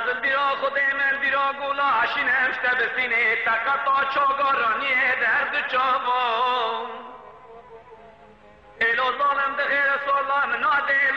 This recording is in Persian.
از بیرا خود من بیرا گولا عشین همشته بسینه تکتا چاگارانی درد چاوا